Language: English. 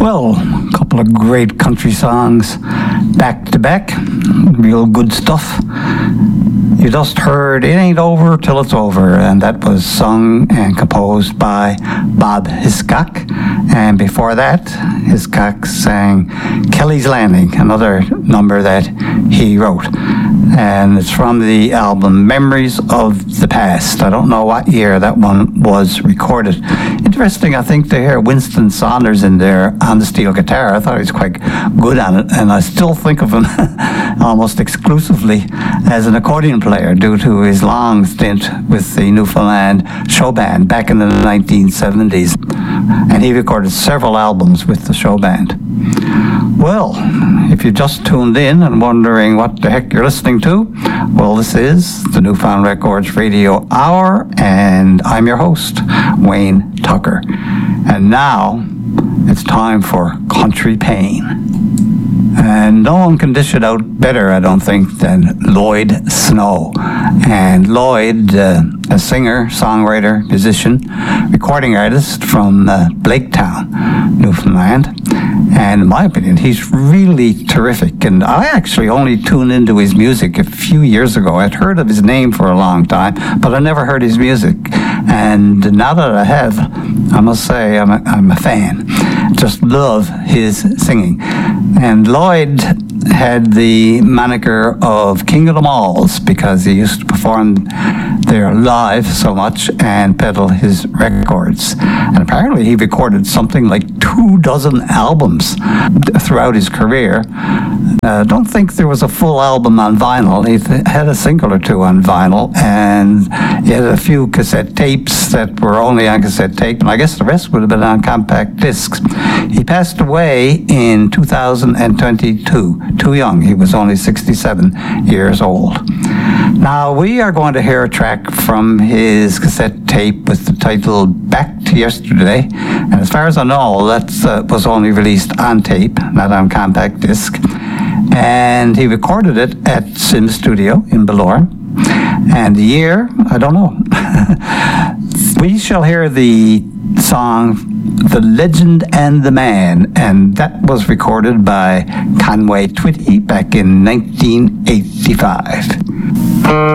Well, a couple of great country songs back to back. Real good stuff. You just heard It Ain't Over Till It's Over, and that was sung and composed by Bob Hiscock. And before that, Hiscock sang Kelly's Landing, another number that he wrote. And it's from the album Memories of the Past. I don't know what year that one was recorded. Interesting, I think, to hear Winston Saunders in there on the steel guitar. I thought he was quite good on it, and I still think of him almost exclusively as an accordion player due to his long stint with the Newfoundland show band back in the 1970s. And he recorded several albums with the show band. Well, if you just tuned in and wondering what the heck you're listening to, well, this is the Newfound Records Radio Hour, and I'm your host, Wayne Tucker. And now, it's time for Country Pain. And no one can dish it out better, I don't think, than Lloyd Snow. And Lloyd, a singer, songwriter, musician, recording artist from Blaketown, Newfoundland. And in my opinion, he's really terrific. And I actually only tuned into his music a few years ago. I'd heard of his name for a long time, but I never heard his music. And now that I have, I must say I'm a fan. Just love his singing. And Lloyd had the moniker of King of the Malls because he used to perform there live so much and peddle his records. And apparently he recorded something like 24 albums throughout his career. I don't think there was a full album on vinyl. He had a single or two on vinyl, and he had a few cassette tapes that were only on cassette tape, and I guess the rest would have been on compact discs. He passed away in 2022, too young. He was only 67 years old. Now, we are going to hear a track from his cassette tape with the title Back to Yesterday. And as far as I know, that was only released on tape, not on compact disc. And he recorded it at Sim Studio in Ballore. And the year, I don't know. We shall hear the song The Legend and the Man, and that was recorded by Conway Twitty back in 1985.